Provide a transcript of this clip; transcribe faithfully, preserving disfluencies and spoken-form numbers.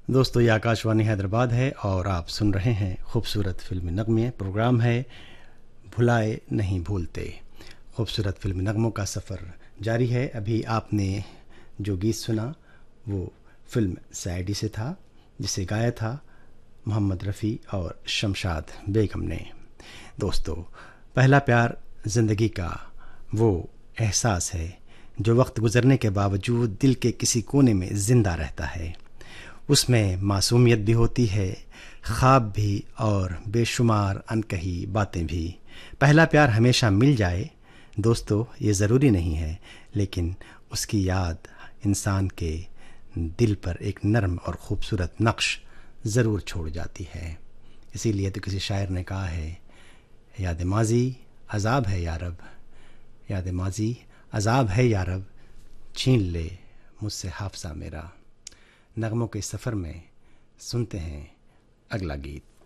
دوستو یہ آکاشوانی حیدرآباد ہے اور آپ سن رہے ہیں خوبصورت فلمی نغمے. پروگرام ہے بھلائے نہیں بھولتے. خوبصورت فلمی نغموں کا سفر جاری ہے. ابھی آپ نے جو گیت سنا وہ فلم سیاڈی سے تھا، جسے گایا تھا محمد رفیع اور شمشاد بیگم نے. دوستو پہلا پیار زندگی کا وہ احساس ہے جو وقت گزرنے کے باوجود دل کے کسی کونے میں زندہ رہتا ہے. اس میں معصومیت بھی ہوتی ہے، خواب بھی اور بے شمار انکہی باتیں بھی. پہلا پیار ہمیشہ مل جائے دوستو یہ ضروری نہیں ہے، لیکن اس کی یاد انسان کے دل پر ایک نرم اور خوبصورت نقش ضرور چھوڑ جاتی ہے. اسی لیے تو کسی شاعر نے کہا ہے، یاد ماضی عذاب ہے یا رب، یاد ماضی عذاب ہے یا رب، چھین لے مجھ سے حافظہ میرا. نغموں کے سفر میں سنتے ہیں اگلا گیت.